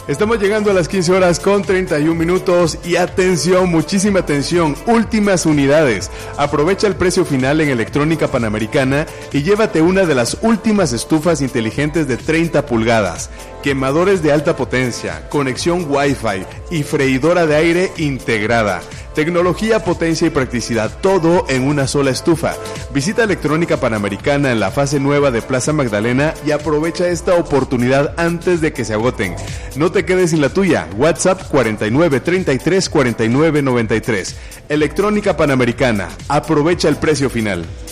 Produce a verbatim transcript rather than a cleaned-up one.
Estamos llegando a las quince horas con treinta y un minutos y atención, muchísima atención, últimas unidades. Aprovecha el precio final en Electrónica Panamericana y llévate una de las últimas estufas inteligentes de treinta pulgadas, quemadores de alta potencia, conexión Wi-Fi y freidora de aire integrada. Tecnología, potencia y practicidad, todo en una sola estufa. Visita Electrónica Panamericana en la fase nueva de Plaza Magdalena y aprovecha esta oportunidad antes de que se agoten. No te quedes sin la tuya. WhatsApp cuarenta y nueve, treinta y tres, cuarenta y nueve, noventa y tres. Electrónica Panamericana. Aprovecha el precio final.